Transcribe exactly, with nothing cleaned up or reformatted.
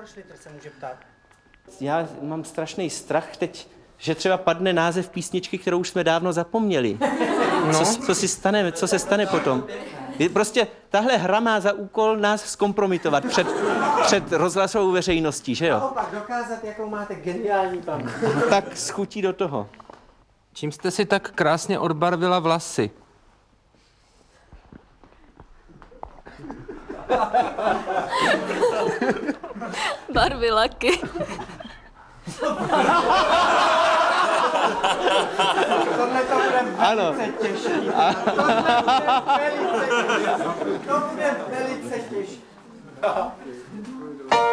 Schlitter se může ptát. Já mám strašný strach teď, že třeba padne název písničky, kterou už jsme dávno zapomněli. No. Co, co si stane, co se stane potom? Je prostě tahle hra má za úkol nás zkompromitovat před, před rozhlasovou veřejností, že jo? Naopak dokázat, jakou máte geniální paměť. Tak schutí do toho. Čím jste si tak krásně odbarvila vlasy? Barvy laky. Tohle to bude Ano. velice těžký. Tohle bude velice těžký. To bude velice těžký.